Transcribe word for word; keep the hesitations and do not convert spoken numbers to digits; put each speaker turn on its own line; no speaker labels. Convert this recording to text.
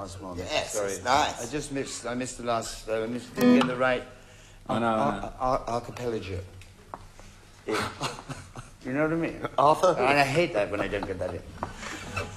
last one.
Yes,
Sorry.
it's nice.
I just missed. I missed the last. Uh, I missed, didn't get the right.
I know. I know.
Ar- ar- archipelago. Yeah. You know what I mean?
Arthur?
And I hate that when I don't get that in.